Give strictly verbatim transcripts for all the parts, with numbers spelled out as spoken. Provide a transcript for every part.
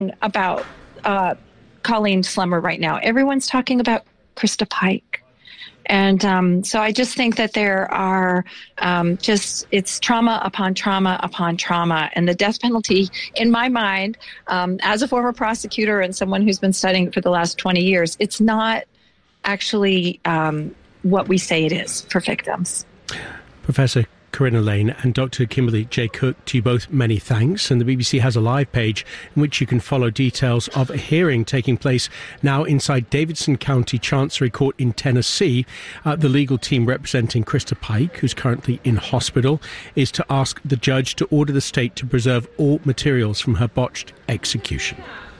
about uh, Colleen Slummer right now. Everyone's talking about Krista Pike. And um, so I just think that there are um, just, it's trauma upon trauma upon trauma. And the death penalty, in my mind, um, as a former prosecutor and someone who's been studying it for the last twenty years, it's not actually um, what we say it is for victims. Professor Corinna Lane and Doctor Kimberly J. Cook, to you both, many thanks. And the B B C has a live page in which you can follow details of a hearing taking place now inside Davidson County Chancery Court in Tennessee. Uh, the legal team representing Krista Pike, who's currently in hospital, is to ask the judge to order the state to preserve all materials from her botched execution.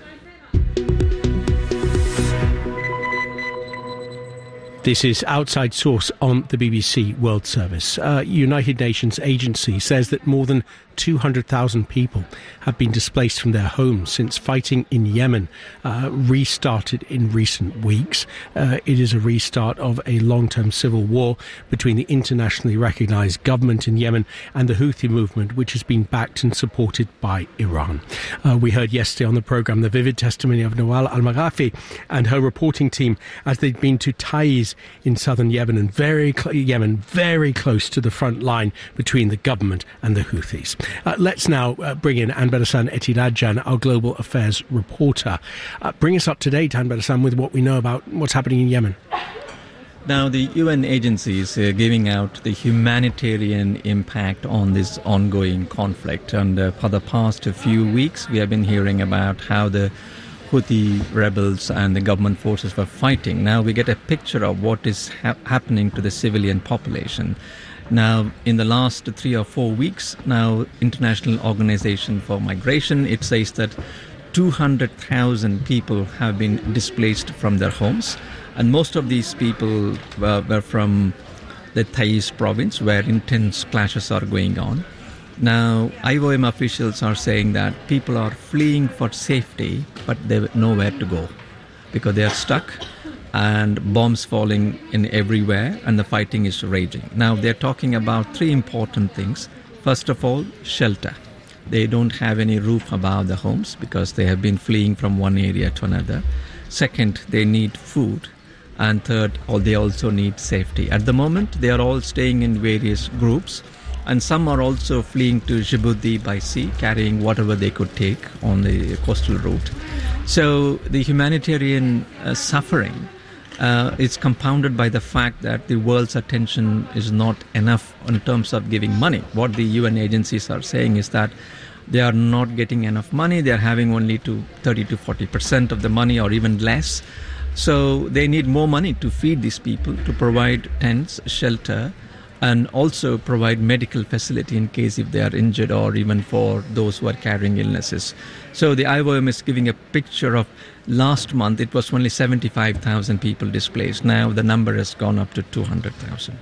This is Outside Source on the B B C World Service. Uh, United Nations agency says that more than two hundred thousand people have been displaced from their homes since fighting in Yemen uh, restarted in recent weeks. Uh, it is a restart of a long-term civil war between the internationally recognised government in Yemen and the Houthi movement, which has been backed and supported by Iran. Uh, we heard yesterday on the programme the vivid testimony of Nawal al-Maghafi and her reporting team as they'd been to Taiz in southern Yemen and very cl- Yemen, very close to the front line between the government and the Houthis. Uh, let's now uh, bring in Anbarasan Etidajan, our global affairs reporter. Uh, bring us up to date, Anbarasan, with what we know about what's happening in Yemen. Now, the U N agencies are giving out the humanitarian impact on this ongoing conflict. And uh, for the past few weeks, we have been hearing about how the Houthi rebels and the government forces were fighting. Now we get a picture of what is ha- happening to the civilian population. Now, in the last three or four weeks, now International Organization for Migration, it says that two hundred thousand people have been displaced from their homes. And most of these people were, were from the Taiz province, where intense clashes are going on. Now, I O M officials are saying that people are fleeing for safety, but they have nowhere to go because they are stuck and bombs falling in everywhere and the fighting is raging. Now, they're talking about three important things. First of all, shelter. They don't have any roof above the homes because they have been fleeing from one area to another. Second, they need food. And third, they also need safety. At the moment, they are all staying in various groups. And some are also fleeing to Djibouti by sea, carrying whatever they could take on the coastal route. So the humanitarian uh, suffering uh, is compounded by the fact that the world's attention is not enough in terms of giving money. What the U N agencies are saying is that they are not getting enough money. They are having only to thirty to forty percent of the money or even less. So they need more money to feed these people, to provide tents, shelter, and also provide medical facility in case if they are injured or even for those who are carrying illnesses. So the I O M is giving a picture of last month, it was only seventy-five thousand people displaced. Now the number has gone up to two hundred thousand.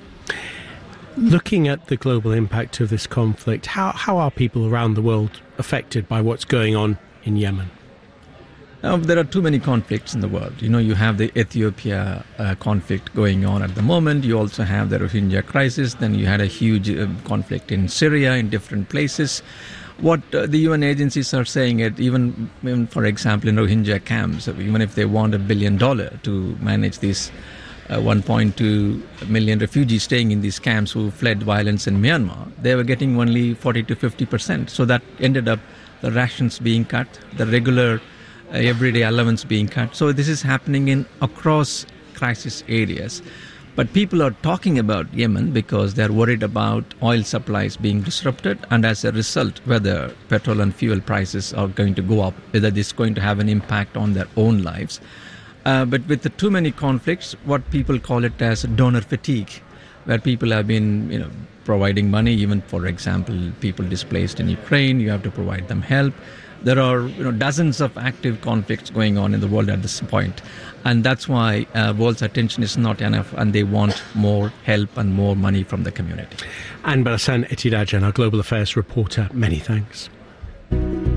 Looking at the global impact of this conflict, how, how are people around the world affected by what's going on in Yemen? Now, there are too many conflicts in the world. You know, you have the Ethiopia uh, conflict going on at the moment. You also have the Rohingya crisis. Then you had a huge uh, conflict in Syria, in different places. What uh, the U N agencies are saying, it even, even for example, in Rohingya camps, even if they want a billion dollars to manage these uh, one point two million refugees staying in these camps who fled violence in Myanmar, they were getting only forty to fifty percent. So that ended up the rations being cut, the regular Uh, everyday allowance being cut. So this is happening in across crisis areas. But people are talking about Yemen because they're worried about oil supplies being disrupted, and as a result, whether petrol and fuel prices are going to go up, whether this is going to have an impact on their own lives. Uh, but with the too many conflicts, what people call it as donor fatigue, where people have been, you know, providing money, even for example, people displaced in Ukraine, you have to provide them help. There are, you know, dozens of active conflicts going on in the world at this point. And that's why uh, world's attention is not enough and they want more help and more money from the community. Anbarasan Etidajan, our global affairs reporter, many thanks.